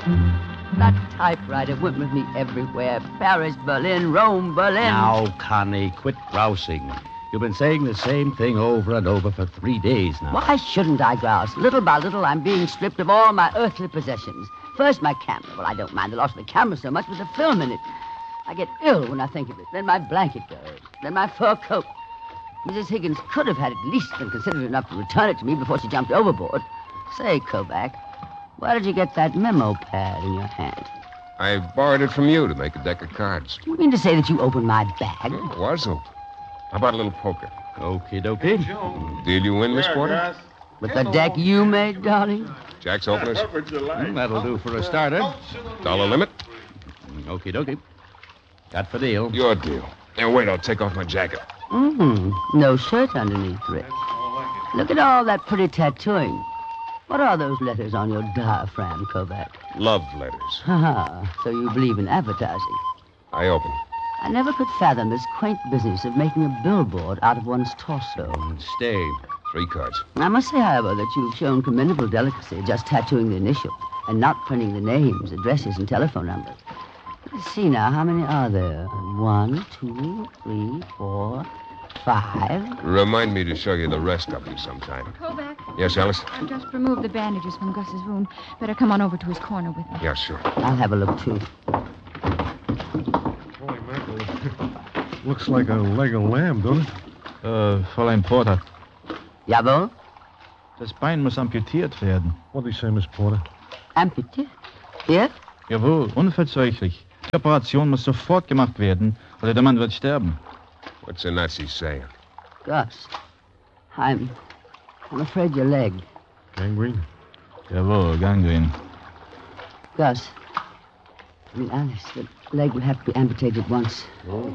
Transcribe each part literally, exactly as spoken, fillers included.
That typewriter went with me everywhere. Paris, Berlin, Rome, Berlin. Now, Connie, quit grousing. You've been saying the same thing over and over for three days now. Why shouldn't I grouse? Little by little, I'm being stripped of all my earthly possessions. First, my camera. Well, I don't mind the loss of the camera so much, but the film in it. I get ill when I think of it. Then my blanket goes. Then my fur coat. Missus Higgins could have had at least been considerate enough to return it to me before she jumped overboard. Say, Kobach, where did you get that memo pad in your hand? I borrowed it from you to make a deck of cards. Do you mean to say that you opened my bag? It was open. How about a little poker? Okie dokie. Did you win, Miss Porter? With the deck you made, darling? Jack's openers? Mm, that'll do for a starter. Dollar limit? Okie dokie. Got for deal. Your deal. And wait, I'll take off my jacket. Mm-hmm. No shirt underneath, Rick. Look at all that pretty tattooing. What are those letters on your diaphragm, Kobach? Love letters. Ha So you believe in advertising. I open. I never could fathom this quaint business of making a billboard out of one's torso. Stay. Three cards. I must say, however, that you've shown commendable delicacy just tattooing the initial and not printing the names, addresses, and telephone numbers. Let's see now, how many are there? One, two, three, four, five. Remind me to show you the rest of them sometime. Kobach? Yes, Alice? I've just removed the bandages from Gus's wound. Better come on over to his corner with me. Yeah, sure. I'll have a look, too. Holy mackerel. Looks like a leg of lamb, don't it? Äh, Fräulein Porter, Jawohl? das Bein muss amputiert werden. What did he say, Miss Porter? Amputiert? Here? Jawohl, unverzüglich. Die Operation muss sofort gemacht werden, oder der Mann wird sterben. What's the Nazi saying? Gus, I'm... I'm afraid your leg. Gangrene? Jawohl, gangrene. Gus, I mean, Alice, the leg will have to be amputated once. Oh,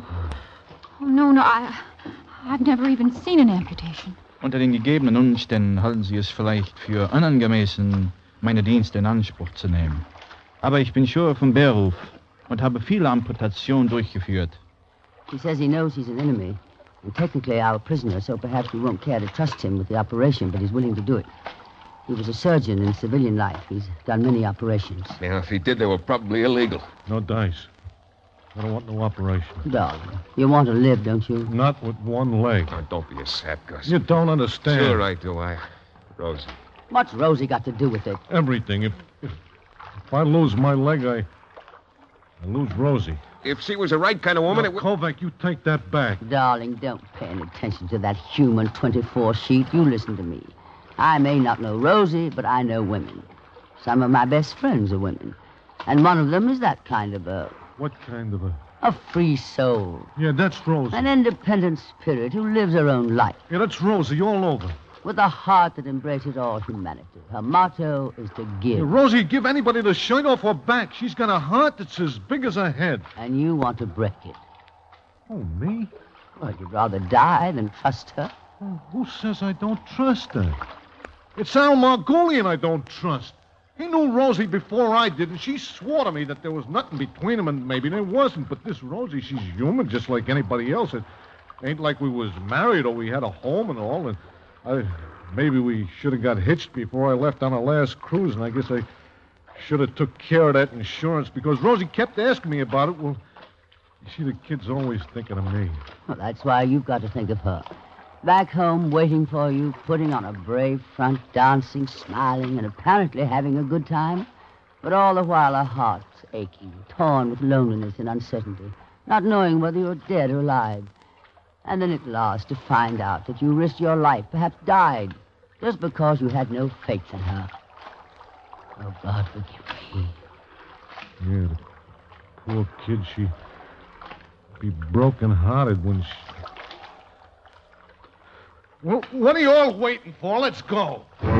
no, no, I... I've never even seen an amputation. Unter den gegebenen Umständen halten Sie es vielleicht für unangemessen, meine Dienste in Anspruch zu nehmen. Aber ich bin Schur vom Beruf und habe viele Amputationen durchgeführt. He says he knows he's an enemy, and technically our prisoner, so perhaps we won't care to trust him with the operation, but he's willing to do it. He was a surgeon in civilian life. He's done many operations. Yeah, if he did, they were probably illegal. No dice. I don't want no operation. Dog, you want to live, don't you? Not with one leg. Oh, don't be a sap, Gus. You don't understand. Sure I do. I... Rosie. What's Rosie got to do with it? Everything. If, if, if I lose my leg, I... I lose Rosie. If she was the right kind of woman, Now, it would... Kovac, you take that back. Darling, don't pay any attention to that human twenty-four sheet. You listen to me. I may not know Rosie, but I know women. Some of my best friends are women. And one of them is that kind of a... What kind of a... A free soul. Yeah, that's Rosie. An independent spirit who lives her own life. Yeah, that's Rosie all over. With a heart that embraces all humanity. Her motto is to give. Yeah, Rosie, give anybody the shirt off her back. She's got a heart that's as big as her head. And you want to break it. Oh, me? Well, you'd rather die than trust her. Oh, who says I don't trust her? It's Al Margolian I don't trust. He knew Rosie before I did, and she swore to me that there was nothing between them, and maybe there wasn't. But this Rosie, she's human just like anybody else. It ain't like we was married or we had a home and all. And I, maybe we should have got hitched before I left on our last cruise, and I guess I should have took care of that insurance because Rosie kept asking me about it. Well, you see, the kid's always thinking of me. Well, that's why you've got to think of her. Back home, waiting for you, putting on a brave front, dancing, smiling, and apparently having a good time. But all the while, her heart's aching, torn with loneliness and uncertainty, not knowing whether you're dead or alive. And then at last to find out that you risked your life, perhaps died, just because you had no faith in her. Oh, God, forgive me. Yeah, the poor kid, she'd be broken-hearted when she... Well, what are you all waiting for? Let's go.